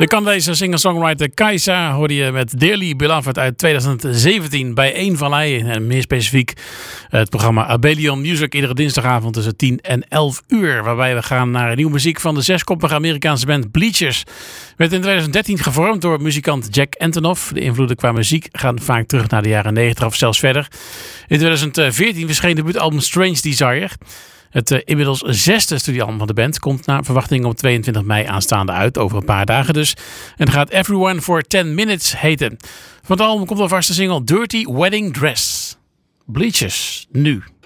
De Canadese singer-songwriter Kaisa hoorde je met Dearly Beloved uit 2017 bij Eén Vallei. En meer specifiek het programma Abelion Music iedere dinsdagavond tussen 10 en 11 uur. Waarbij we gaan naar nieuwe muziek van de zeskoppige Amerikaanse band Bleachers. Werd in 2013 gevormd door muzikant Jack Antonoff. De invloeden qua muziek gaan vaak terug naar de jaren 90 of zelfs verder. In 2014 verscheen de debuutalbum Strange Desire. Het inmiddels 6e studioalbum van de band komt naar verwachting op 22 mei aanstaande uit, over een paar dagen dus. En het gaat Everyone for 10 Minutes heten. Van het album komt alvast de single Dirty Wedding Dress. Bleachers, nu.